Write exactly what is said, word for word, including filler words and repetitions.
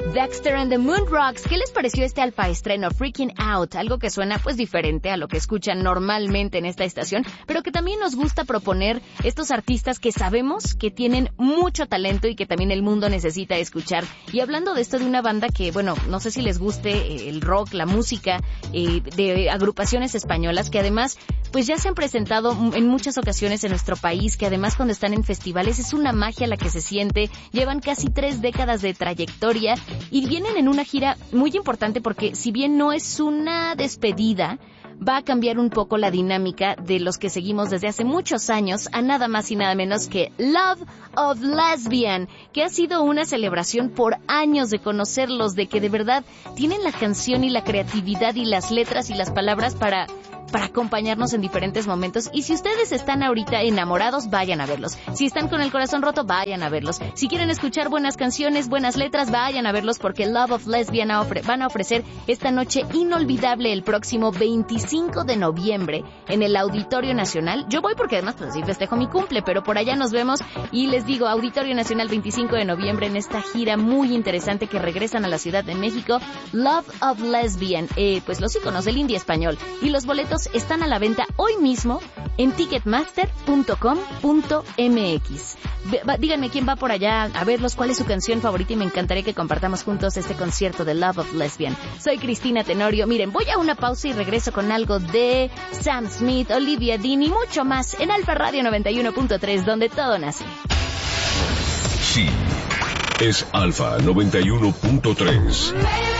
Dexter and the Moonrocks. ¿Qué les pareció este alfa estreno Freaking Out? Algo que suena pues diferente a lo que escuchan normalmente en esta estación, pero que también nos gusta proponer estos artistas que sabemos que tienen mucho talento y que también el mundo necesita escuchar. Y hablando de esto, de una banda que, bueno, no sé si les guste el rock, la música, eh, de agrupaciones españolas que además pues ya se han presentado en muchas ocasiones en nuestro país, que además cuando están en festivales es una magia la que se siente. Llevan casi tres décadas de trayectoria y vienen en una gira muy importante porque si bien no es una despedida, va a cambiar un poco la dinámica de los que seguimos desde hace muchos años a nada más y nada menos que Love of Lesbian, que ha sido una celebración por años de conocerlos, de que de verdad tienen la canción y la creatividad y las letras y las palabras para... para acompañarnos en diferentes momentos. Y si ustedes están ahorita enamorados, vayan a verlos. Si están con el corazón roto, vayan a verlos. Si quieren escuchar buenas canciones, buenas letras, vayan a verlos porque Love of Lesbian van a ofrecer esta noche inolvidable el próximo veinticinco de noviembre en el Auditorio Nacional. Yo voy porque además pues así festejo mi cumple, pero por allá nos vemos y les digo, Auditorio Nacional veinticinco de noviembre en esta gira muy interesante que regresan a la Ciudad de México. Love of Lesbian, eh, pues los íconos del indie español. Y los boletos están a la venta hoy mismo en ticketmaster punto com punto m x. Díganme quién va por allá a verlos, cuál es su canción favorita y me encantaría que compartamos juntos este concierto de Love of Lesbian. Soy Cristina Tenorio. Miren, voy a una pausa y regreso con algo de Sam Smith, Olivia Dean y mucho más en Alfa Radio noventa y uno punto tres, donde todo nace. Sí, es Alfa noventa y uno punto tres.